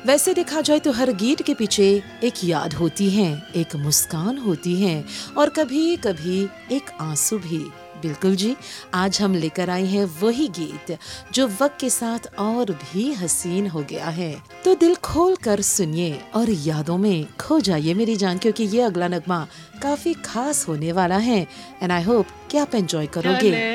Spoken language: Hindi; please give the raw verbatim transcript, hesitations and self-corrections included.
वैसे देखा जाए तो हर गीत के पीछे एक याद होती है, एक मुस्कान होती है और कभी कभी एक आंसू भी। बिल्कुल जी, आज हम लेकर आए हैं वही गीत जो वक्त के साथ और भी हसीन हो गया है। तो दिल खोल कर सुनिए और यादों में खो जाइए मेरी जान, क्योंकि ये अगला नगमा काफी खास होने वाला है एंड आई होप कि आप एंजॉय करोगे।